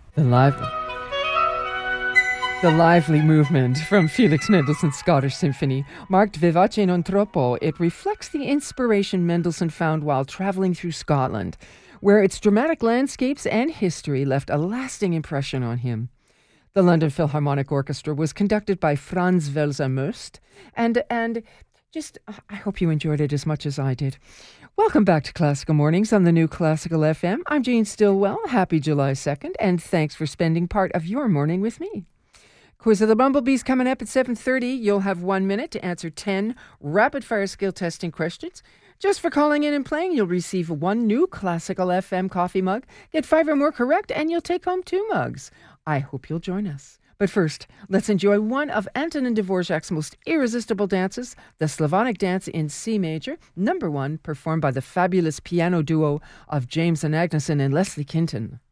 The lively, the lively movement from Felix Mendelssohn's Scottish Symphony, marked Vivace non troppo. It reflects the inspiration Mendelssohn found while traveling through Scotland, where its dramatic landscapes and history left a lasting impression on him. The London Philharmonic Orchestra was conducted by Franz Welser Möst, and I hope you enjoyed it as much as I did. Welcome back to Classical Mornings on the new Classical FM. I'm Jane Stillwell. Happy July 2nd, and thanks for spending part of your morning with me. Quiz of the Bumblebees coming up at 7:30. You'll have 1 minute to answer 10 rapid-fire skill testing questions. Just for calling in and playing, you'll receive 1 new Classical FM coffee mug. Get 5 or more correct, and you'll take home 2 mugs. I hope you'll join us. But first, let's enjoy one of Antonin Dvorak's most irresistible dances, the Slavonic Dance in C major, number 1, performed by the fabulous piano duo of James and Agneson and Leslie Kinton.